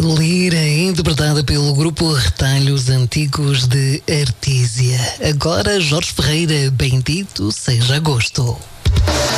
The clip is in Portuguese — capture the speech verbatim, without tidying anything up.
Lira, interpretada pelo grupo Retalhos Antigos de Artísia. Agora Jorge Ferreira, bendito seja agosto.